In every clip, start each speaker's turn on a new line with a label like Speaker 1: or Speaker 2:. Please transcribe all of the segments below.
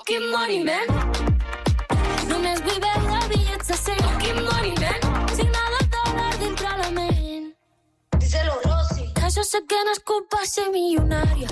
Speaker 1: Fucking money, man. Només vull veure bitllets de 100. Fucking money, man. Signada el dòlar dintre la ment. Díselo, Rosy. Això sé que no és culpa ser milionària.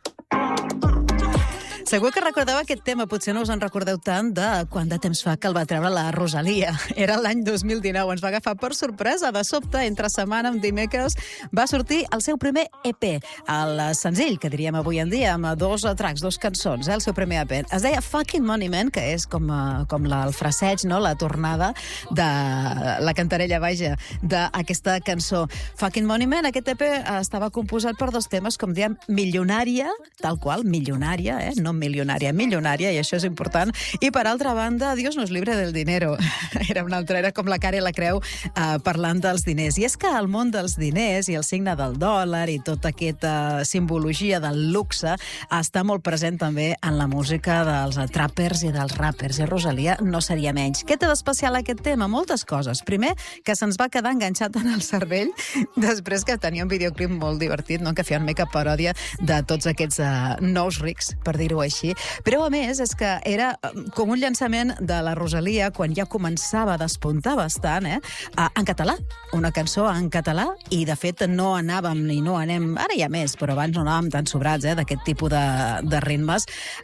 Speaker 2: Segur que recordeu aquest tema, potser no us en recordeu tant de quant de temps fa que el va treure la Rosalia. Era l'any 2019, ens va agafar per sorpresa. De sobte, entre setmana, un dimecres, va sortir el seu primer EP, el senzill, que diríem avui en dia, amb 2 tracks, 2 cançons, el seu primer EP. Es deia Fucking Money Man, que és com el fraseig, no? La tornada de la cantarella, vaja, d'aquesta cançó. Fucking Money Man, aquest EP estava composat per 2 temes, com diem, milionària, tal qual, milionària, no milionària, milionària, i això és important. I per altra banda, Dios nos libre del dinero. Era una altra, era com la cara i la creu parlant dels diners. I és que el món dels diners i el signe del dòlar i tota aquesta simbologia del luxe està molt present també en la música dels trappers i dels rappers. I Rosalia no seria menys. Què té d'especial aquest tema? Moltes coses. Primer, que se'ns va quedar enganxat en el cervell, després que tenia un videoclip molt divertit, no? Que feia una mica paròdia de tots aquests nous rics, per dir-ho així. Però, a més, és que era com un llançament de la Rosalia quan ja començava a despuntar bastant, en català. Una cançó en català, i, de fet, no anàvem ni no anem... Ara hi ha més, però abans no anàvem tan sobrats, d'aquest tipus de ritmes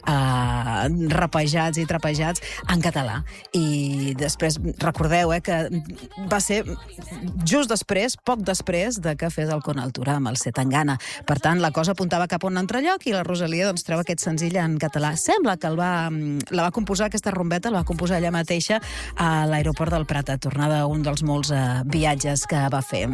Speaker 2: rapejats i trapejats en català. I després, recordeu, que va ser just després, poc després, de que fes el Con Altura amb el Se Tangana. Per tant, la cosa apuntava cap a un altre lloc i la Rosalia treu aquest senzill en català. Sembla que la va composar, aquesta rombeta, la va composar ella mateixa a l'aeroport del Prat, a tornada a un dels molts viatges que va fer.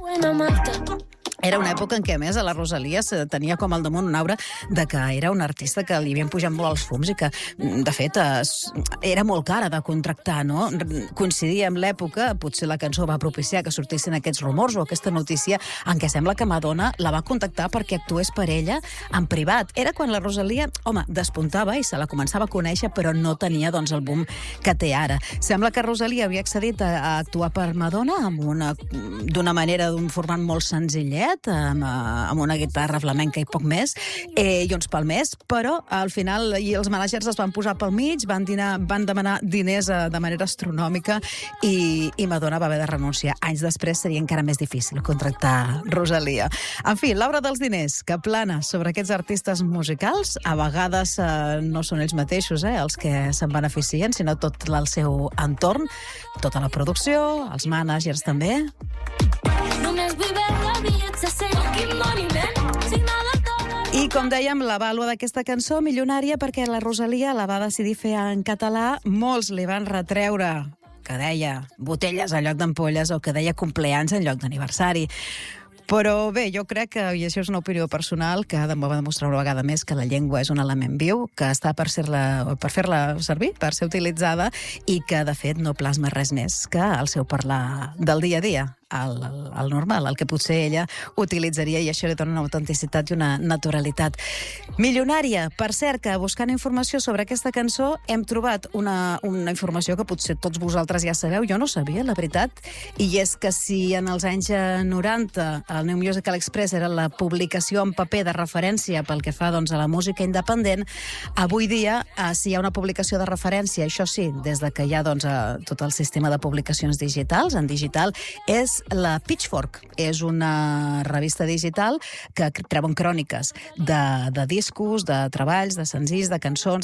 Speaker 2: Era una època en què, a més, a la Rosalia tenia com al damunt una aura de que era una artista que li havien pujat molt els fums i que, de fet, era molt cara de contractar, no? Coincidia amb l'època, potser la cançó va propiciar que sortissin aquests rumors o aquesta notícia en què sembla que Madonna la va contactar perquè actués per ella en privat. Era quan la Rosalia, despuntava i se la començava a conèixer, però no tenia, doncs, el boom que té ara. Sembla que Rosalia havia accedit a actuar per Madonna d'una manera, d'un format molt senzillet, amb una guitarra flamenca i poc més, i uns palmers, però al final els managers es van posar pel mig, van demanar diners de manera astronòmica i Madonna va haver de renunciar. Anys després seria encara més difícil contractar Rosalia. En fi, l'obra dels diners que plana sobre aquests artistes musicals, a vegades no són ells mateixos els que se'n beneficien, sinó tot el seu entorn, tota la producció, els managers també.
Speaker 1: Només vull veure bitllets de 100. Fucking money, man. Signada el dòlar.
Speaker 2: I, com dèiem, la vàlua d'aquesta cançó, milionària, perquè la Rosalia la va decidir fer en català. Molts li van retreure que deia botelles en lloc d'ampolles o que deia compleanys en lloc d'aniversari. Però bé, jo crec que, i això és una opinió personal, que va demostrar una vegada més que la llengua és un element viu, que està per fer-la servir, per ser utilitzada, i que, de fet, no plasma res més que el seu parlar del dia a dia, el normal, el que potser ella utilitzaria, i això li dona una autenticitat i una naturalitat. Milionària, per cert, que buscant informació sobre aquesta cançó hem trobat una informació que potser tots vosaltres ja sabeu, jo no sabia, la veritat, i és que si en els anys 90 el New Musical Express era la publicació en paper de referència pel que fa, doncs, a la música independent, avui dia, si hi ha una publicació de referència, això sí, des de que hi ha, doncs, tot el sistema de publicacions digitals, en digital, és la Pitchfork. És una revista digital que treuen cròniques de discos, de treballs, de senzills, de cançons,